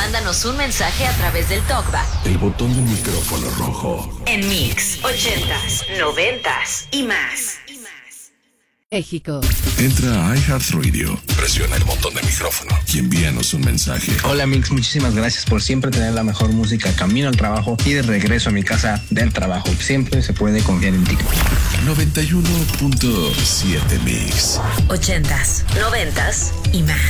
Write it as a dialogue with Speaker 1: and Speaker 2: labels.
Speaker 1: Mándanos un mensaje a través del TalkBack.
Speaker 2: El botón del micrófono rojo.
Speaker 1: En Mix 80s, 90s y más.
Speaker 3: México.
Speaker 2: Entra a iHeartRadio, presiona el botón de micrófono y envíanos un mensaje.
Speaker 4: Hola Mix, muchísimas gracias por siempre tener la mejor música camino al trabajo y de regreso a mi casa del trabajo. Siempre se puede confiar en ti.
Speaker 2: 91.7 Mix.
Speaker 1: 80s, 90s y más.